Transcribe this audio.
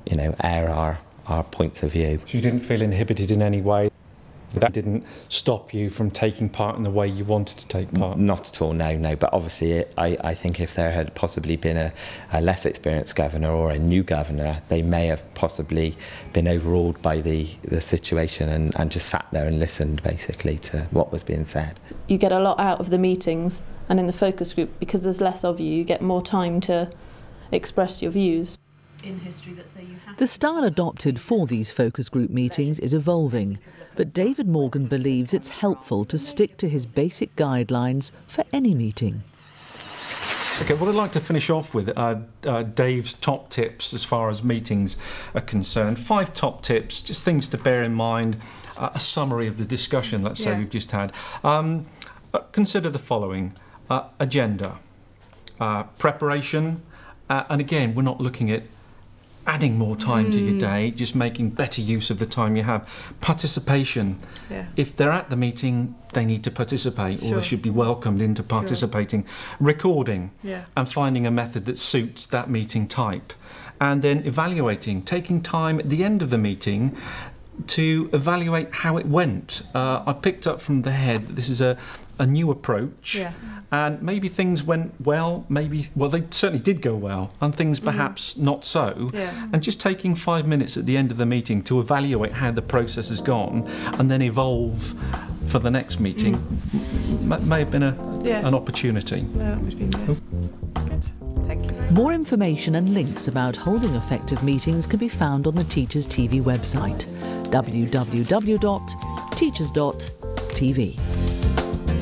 you know, air our points of view. So you didn't feel inhibited in any way? That didn't stop you from taking part in the way you wanted to take part? Not at all, no. But obviously, I think if there had possibly been a less experienced governor or a new governor, they may have possibly been overawed by the situation and just sat there and listened, basically, to what was being said. You get a lot out of the meetings, and in the focus group, because there's less of you, you get more time to express your views. In history that say you have The style adopted for these focus group meetings is evolving, but David Morgan believes it's helpful to stick to his basic guidelines for any meeting. OK, what I'd like to finish off with are Dave's top tips as far as meetings are concerned. 5 top tips, just things to bear in mind, a summary of the discussion, let's say, we've just had. Consider the following. Agenda, preparation, and again, we're not looking at adding more time to your day, just making better use of the time you have. Participation. If they're at the meeting, they need to participate, or they should be welcomed into participating. Recording, and finding a method that suits that meeting type. And then evaluating, taking time at the end of the meeting to evaluate how it went. I picked up from the head that this is a new approach, and maybe things went well, well, they certainly did go well, and things perhaps not so. And just taking 5 minutes at the end of the meeting to evaluate how the process has gone, and then evolve for the next meeting, may have been an opportunity. that would be good. Thank you. More information and links about holding effective meetings can be found on the Teachers TV website, www.teachers.tv.